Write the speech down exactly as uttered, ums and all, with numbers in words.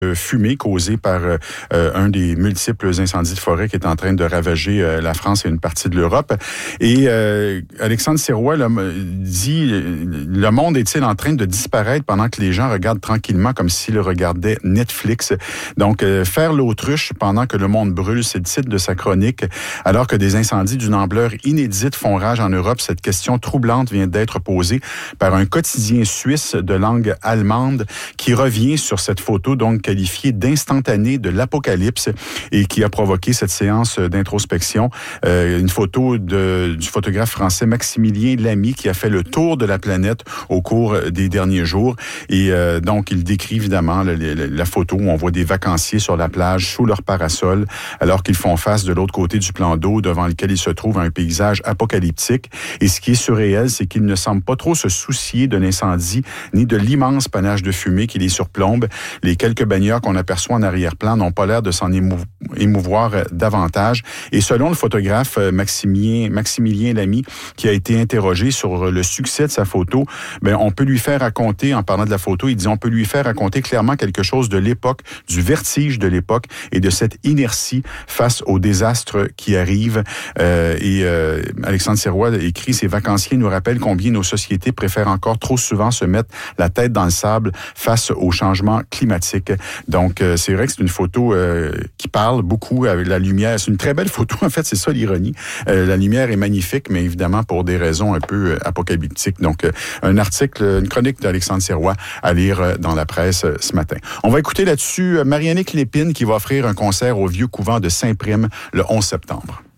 fumée causée par euh, un des multiples incendies de forêt qui est en train de ravager euh, la France et une partie de l'Europe. Et euh, Alexandre Sirois là, dit, le monde est-il en train de disparaître pendant que les gens regardent tranquillement comme s'ils regardaient Netflix? Donc, euh, faire l'autruche pendant que le monde brûle, c'est le titre de sa chronique. Alors que des incendies d'une ampleur inédite font rage en Europe, cette question troublante vient d'être posée par un quotidien suisse de langue allemande qui revient sur cette photo, donc qualifiée d'instantanée de l'apocalypse et qui a provoqué cette séance d'introspection. Euh, une photo de, du photographe français Maximilien Lamy qui a fait le tour de la planète au cours des derniers jours. Et euh, donc, il décrit évidemment la, la, la photo où on voit des vacanciers sur la plage sous leur parasol alors qu'ils font face de l'autre côté du plan d'eau devant lequel ils se trouvent un paysage apocalyptique. Et ce qui est surréel, c'est qu'ils ne semblent pas trop se soucier de l'incendie ni de l'immense panache de fumée qui les surplombe. Les quelques baigneurs qu'on aperçoit en arrière-plan n'ont pas l'air de s'en émou- émouvoir davantage. Et selon le photographe Maximilien, Maximilien Lamy, qui a été interrogé sur le succès de sa photo, ben on peut lui faire raconter, en parlant de la photo, il dit on peut lui faire raconter clairement quelque chose de l'époque, du vertige de l'époque et de cette inertie face aux désastres qui arrivent. Euh, et euh, Alexandre Sirois écrit « Ces vacanciers nous rappellent combien nos sociétés préfèrent encore trop souvent se mettre la tête dans le sable face au changement climatique. » Donc, euh, c'est vrai que c'est une photo euh, qui parle beaucoup avec la lumière. C'est une très belle photo, en fait, c'est ça l'ironie. Euh, la lumière est magnifique, mais évidemment pour des raisons un peu euh, apocalyptiques. Donc, euh, un article, une chronique d'Alexandre Sirois à lire euh, dans la presse euh, ce matin. On va écouter là-dessus euh, Marianne Lépine qui va offrir un concert au Vieux Couvent de Saint-Prime le onze septembre.